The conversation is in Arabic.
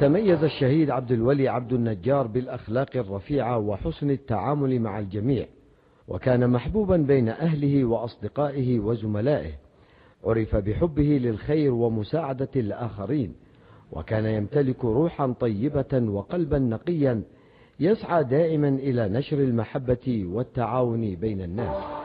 تميز الشهيد عبد الولي عبد النجار بالأخلاق الرفيعة وحسن التعامل مع الجميع، وكان محبوبا بين أهله وأصدقائه وزملائه. عرف بحبه للخير ومساعدة الآخرين، وكان يمتلك روحا طيبة وقلبا نقيا يسعى دائما إلى نشر المحبة والتعاون بين الناس.